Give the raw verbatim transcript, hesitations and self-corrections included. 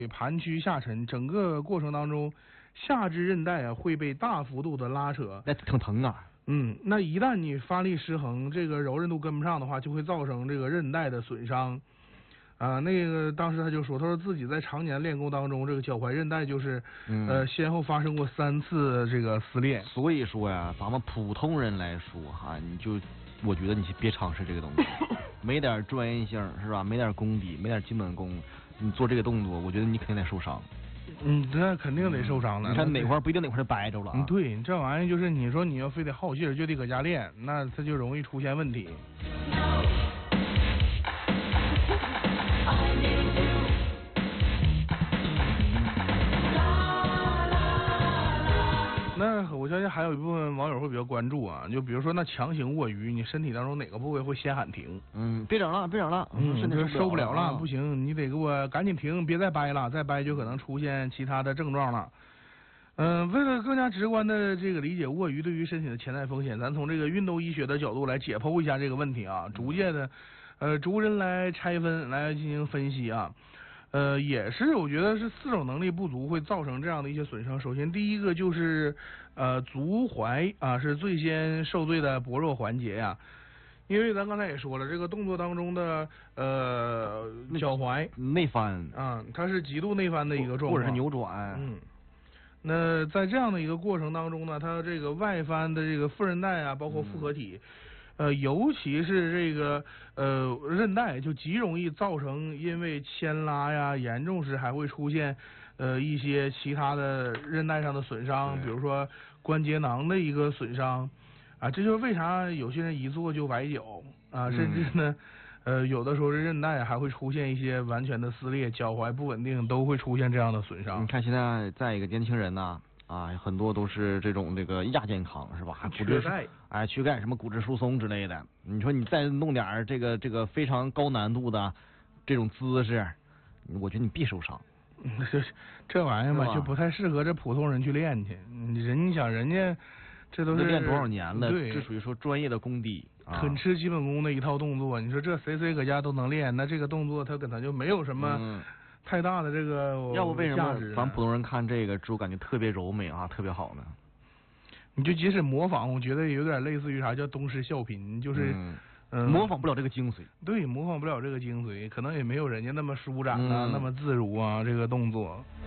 盘曲下沉，整个过程当中，下肢韧带啊会被大幅度的拉扯， 那挺疼啊。 嗯，那一旦你发力失衡，这个柔韧度跟不上的话，就会造成这个韧带的损伤。啊，那个当时他就说，他说自己在常年练功当中，这个脚踝韧带就是，嗯、呃，先后发生过三次这个撕裂。 所以说呀，咱们普通人来说哈，你就我觉得你别尝试这个东西，没点专业性是吧？没点功底，没点基本功，你做这个动作，我觉得你肯定得受伤。 嗯，那肯定得受伤的。 你看哪块不一定哪块掰着了、啊。 嗯，对，这玩意儿就是你说你要非得耗劲儿，就得搁家练，那它就容易出现问题。那我相信还有一部分网友会比较关注啊，就比如说那强行握鱼，你身体当中哪个部位会先喊停？ 嗯，别整了，别整了， 嗯， 身体受不了了， 啊、 不行，你得给我赶紧停，别再掰了，再掰就可能出现其他的症状了。嗯、呃，为了更加直观的这个理解握鱼对于身体的潜在风险，咱从这个运动医学的角度来解剖一下这个问题啊，逐渐的，呃，逐人来拆分来进行分析啊。呃，也是，我觉得是四种能力不足会造成这样的一些损伤。首先，第一个就是呃足踝啊是最先受罪的薄弱环节呀，因为咱刚才也说了，这个动作当中的呃脚踝内翻啊，它是极度内翻的一个状况， 或者是扭转。 嗯，那在这样的一个过程当中呢，它这个外翻的这个副韧带啊，包括复合体。嗯呃，尤其是这个呃韧带，就极容易造成因为牵拉呀，严重时还会出现呃一些其他的韧带上的损伤，比如说关节囊的一个损伤啊，这就是为啥有些人一坐就崴脚啊，甚至呢，嗯、呃有的时候这韧带还会出现一些完全的撕裂，脚踝不稳定都会出现这样的损伤。 你看现在再一个年轻人呐、啊。啊，很多都是这种这个亚健康是吧？骨质钙， 哎，躯钙什么骨质疏松之类的。你说你再弄点这个这个非常高难度的这种姿势，我觉得你必受伤。 这这玩意儿吧，就不太适合这普通人去练去。人你想人家这都是练多少年了， 对， 这属于说专业的功底， 啊、很吃基本功的一套动作。你说这谁谁搁家都能练，那这个动作他可能就没有什么。嗯太大的这个要不为什么咱普通人看这个之后感觉特别柔美啊，特别好呢？ 你就即使模仿，我觉得有点类似于啥叫东施效颦，就是嗯、 呃、模仿不了这个精髓。 对，模仿不了这个精髓，可能也没有人家那么舒展啊，嗯、那么自如啊，这个动作。